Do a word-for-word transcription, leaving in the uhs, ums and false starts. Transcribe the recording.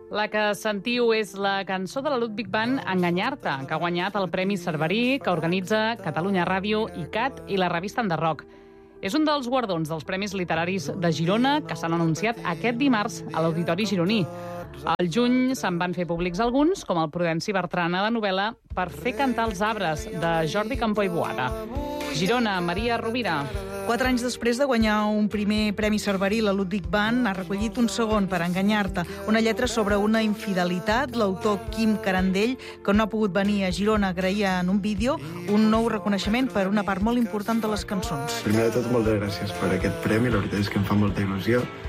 La que sentiu és la cançó de la Ludwig Band Enganyar-te, que ha guanyat el Premi Cerverí, que organitza Catalunya Ràdio, I C A T i la revista Enderroc. És un dels guardons dels Premis Literaris de Girona que s'han anunciat aquest dimarts a l'Auditori gironí. Al juny se'n van fer públics alguns, com el Prudenci Bertran a la novel·la Per fer cantar els arbres, de Jordi Campó i Boada. Girona, Maria Rovira. Quatre anys després de guanyar un primer Premi Cerverí, la Ludwig Band ha recollit un segon, Per enganyar-te, una lletra sobre una infidelitat. L'autor Quim Carandell, que no ha pogut venir a Girona, agraïa en un vídeo un nou reconeixement per una part molt important de les cançons. Primer de tot, moltes gràcies per aquest premi, la veritat és que em fa molta il·lusió.